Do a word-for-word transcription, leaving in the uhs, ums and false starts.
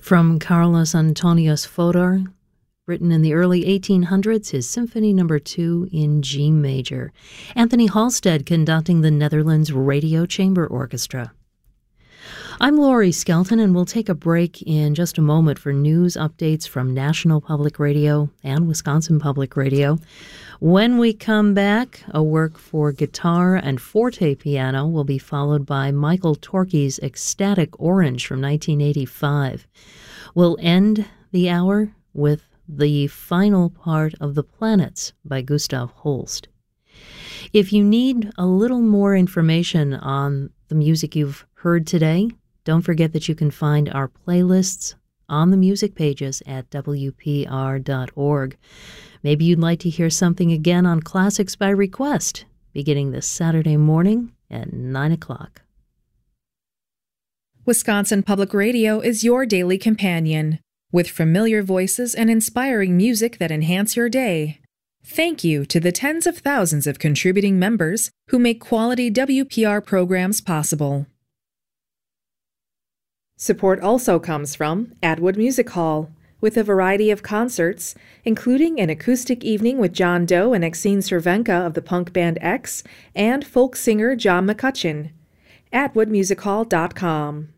From Carlos Antonius Fodor, written in the early eighteen hundreds, his Symphony Number two in G major. Anthony Halstead conducting the Netherlands Radio Chamber Orchestra. I'm Laurie Skelton, and we'll take a break in just a moment for news updates from National Public Radio and Wisconsin Public Radio. When we come back, a work for guitar and forte piano will be followed by Michael Torke's Ecstatic Orange from nineteen eighty-five. We'll end the hour with the final part of The Planets by Gustav Holst. If you need a little more information on the music you've heard today, don't forget that you can find our playlists on the music pages at W P R dot org. Maybe you'd like to hear something again on Classics by Request, beginning this Saturday morning at nine o'clock. Wisconsin Public Radio is your daily companion, with familiar voices and inspiring music that enhance your day. Thank you to the tens of thousands of contributing members who make quality W P R programs possible. Support also comes from Atwood Music Hall, with a variety of concerts, including an acoustic evening with John Doe and Exene Cervenka of the punk band X, and folk singer John McCutcheon. atwood music hall dot com